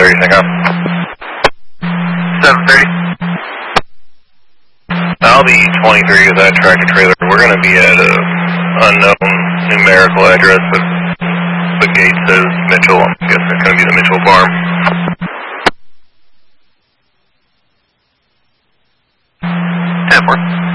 7:30, take off. 7:30. I'll be 23 with that tractor trailer. We're going to be at a unknown numerical address, but the gate says Mitchell. I'm guessing it's going to be the Mitchell farm. 10-4.